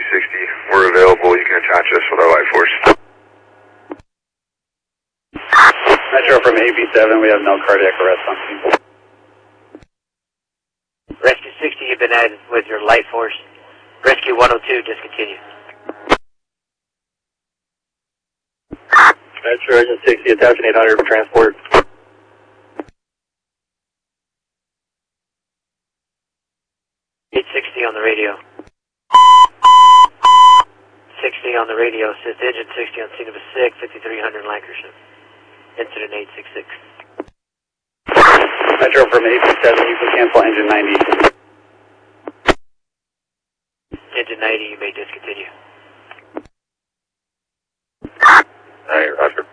AC-60. We're available. You can attach us with our light force. Metro from AB7, we have no cardiac arrest on scene. Rescue 60, you've been added with your light force. Rescue 102, discontinue. Metro Engine 60, attaching 800 for transport. On the radio. 60 on the radio, assist engine 60 on scene of a sick, 5300 Lancashire. Incident 866. Metro from AB7, you can cancel engine 90. Engine 90, you may discontinue. Alright, Roger.